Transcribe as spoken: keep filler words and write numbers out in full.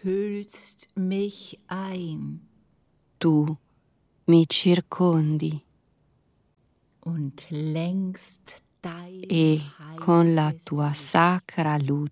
hüllst mich ein. Tu mi circondi und lenkst dein e con la tua heiles sacra luce